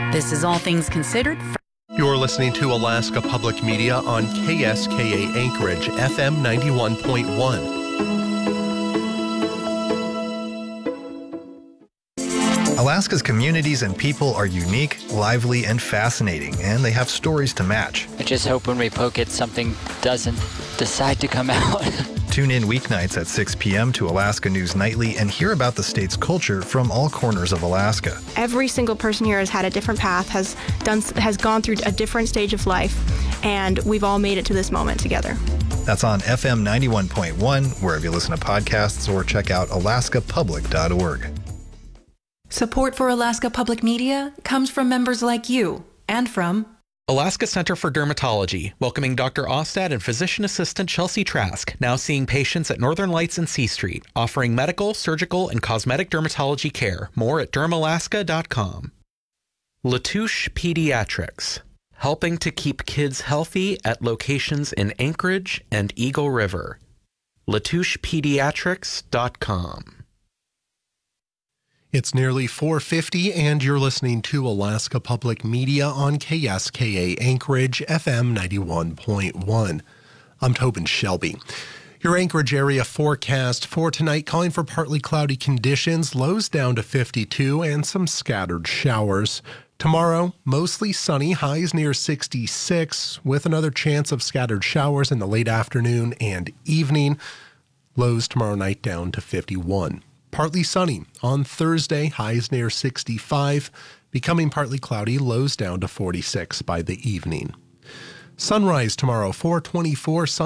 This is All Things Considered. You're listening to Alaska Public Media on KSKA Anchorage, FM 91.1. Alaska's communities and people are unique, lively, and fascinating, and they have stories to match. I just hope when we poke it, something doesn't decide to come out. Tune in weeknights at 6 p.m. to Alaska News Nightly and hear about the state's culture from all corners of Alaska. Every single person here has had a different path, has gone through a different stage of life, and we've all made it to this moment together. That's on FM 91.1, wherever you listen to podcasts, or check out alaskapublic.org. Support for Alaska Public Media comes from members like you and from Alaska Center for Dermatology, welcoming Dr. Ostad and physician assistant Chelsea Trask, now seeing patients at Northern Lights and C Street, offering medical, surgical, and cosmetic dermatology care. More at dermalaska.com. Latouche Pediatrics, helping to keep kids healthy at locations in Anchorage and Eagle River. LatouchePediatrics.com. It's nearly 4:50, and you're listening to Alaska Public Media on KSKA Anchorage, FM 91.1. I'm Tobin Shelby. Your Anchorage area forecast for tonight calling for partly cloudy conditions, lows down to 52, and some scattered showers. Tomorrow, mostly sunny, highs near 66, with another chance of scattered showers in the late afternoon and evening. Lows tomorrow night down to 51. Partly sunny on Thursday, highs near 65, becoming partly cloudy, lows down to 46 by the evening. Sunrise tomorrow, 4:24.